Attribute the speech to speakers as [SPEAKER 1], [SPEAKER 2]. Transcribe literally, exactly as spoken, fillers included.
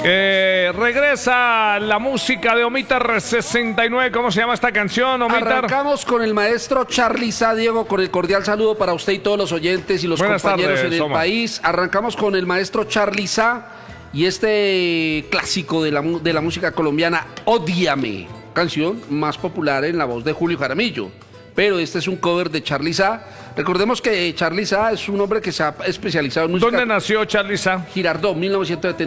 [SPEAKER 1] Eh, regresa la música de Omitar sesenta y nueve. ¿Cómo se llama esta canción, Omitar?
[SPEAKER 2] Arrancamos con el maestro Charly Sa, Diego, con el cordial saludo para usted y todos los oyentes y los
[SPEAKER 1] Buenas
[SPEAKER 2] compañeros
[SPEAKER 1] tardes,
[SPEAKER 2] en el
[SPEAKER 1] Omar.
[SPEAKER 2] país. Arrancamos con el maestro Charly Sa y este clásico de la, mu- de la música colombiana, Ódiame, canción más popular en la voz de Julio Jaramillo. Pero este es un cover de Charly Sa. Recordemos que Charly Sa es un hombre que se ha especializado en música.
[SPEAKER 1] ¿Dónde nació Charly Sa?
[SPEAKER 2] Girardot, mil novecientos setenta.